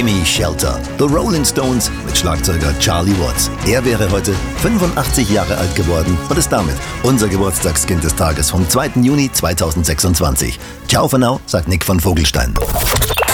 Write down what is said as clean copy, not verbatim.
Gimme Shelter. The Rolling Stones mit Schlagzeuger Charlie Watts. Er wäre heute 85 Jahre alt geworden und ist damit unser Geburtstagskind des Tages vom 2. Juni 2026. Ciao for now, sagt Nick von Vogelstein.